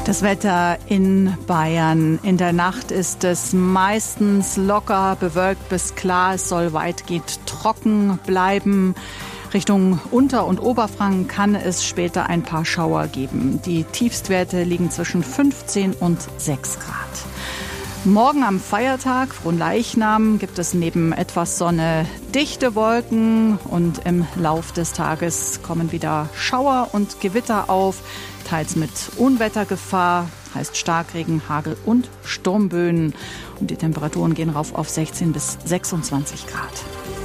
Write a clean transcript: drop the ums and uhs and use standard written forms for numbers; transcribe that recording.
Das Wetter in Bayern. In der Nacht ist es meistens locker, bewölkt bis klar. Es soll weitgehend trocken bleiben. Richtung Unter- und Oberfranken kann es später ein paar Schauer geben. Die Tiefstwerte liegen zwischen 15 und 6 Grad. Morgen am Feiertag, Fronleichnam, gibt es neben etwas Sonne dichte Wolken und im Lauf des Tages kommen wieder Schauer und Gewitter auf, teils mit Unwettergefahr, heißt Starkregen, Hagel und Sturmböen. Und die Temperaturen gehen rauf auf 16 bis 26 Grad.